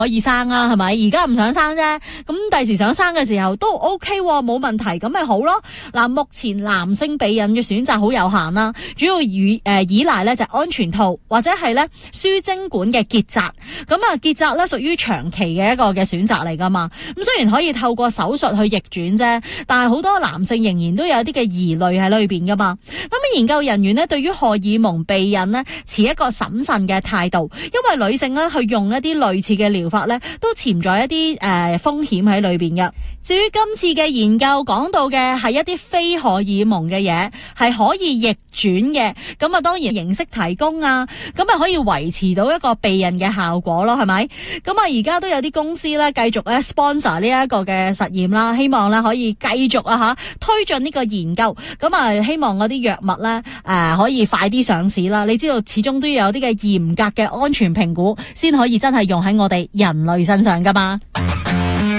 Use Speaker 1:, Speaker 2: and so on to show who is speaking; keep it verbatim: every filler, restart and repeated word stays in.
Speaker 1: 可以生啊，係咪？而家唔想生啫，咁第時想生嘅時候都 OK，冇問題，咁咪好咯。嗱，目前男性避孕嘅選擇好有限啦，主要以誒、呃、依賴咧就係安全套或者係咧輸精管嘅結紮。咁啊結紮咧屬於長期嘅一個嘅選擇嚟噶嘛。咁雖然可以透過手術去逆轉啫，但係好多男性仍然都有啲嘅疑慮喺裏邊噶嘛。咁研究人員咧對於荷爾蒙避孕咧持一個審慎嘅態度，因為女性咧去用一啲類似嘅療法咧都潛在一啲誒、呃、風險喺裏邊嘅。至於今次嘅研究講到嘅係一啲非荷爾蒙嘅嘢，係可以逆轉嘅，咁啊當然形式提供啊，咁啊可以維持到一個避孕嘅效果咯，係咪？咁啊而家都有啲公司咧繼續咧 sponsor 呢一個嘅實驗啦，希望咧可以繼續啊吓推進呢個研究，咁啊希望嗰啲藥物咧誒、呃、可以快啲上市啦。你知道始終都要有啲嘅嚴格嘅安全評估，先可以真係用喺我哋人類身上噶嘛。